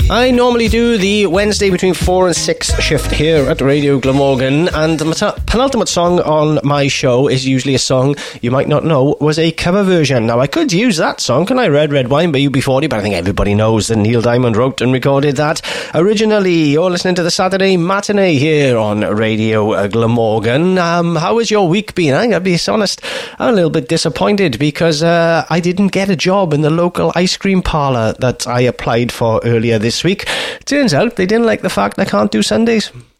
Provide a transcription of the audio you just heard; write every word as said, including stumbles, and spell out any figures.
I normally do the Wednesday between four and six shift here at Radio Glamorgan, and the penultimate song on my show is usually a song you might not know was a cover version. Now, I could use that song, can I? Red Red Wine by U B forty, but I think everybody knows that Neil Diamond wrote and recorded that originally. You're listening to the Saturday Matinee here on Radio Glamorgan. Um, how has your week been? I gotta be honest, I'm a little bit disappointed because uh, I didn't get a job in the local ice cream parlour that I applied for earlier this week. Turns out they didn't like the fact I can't do Sundays.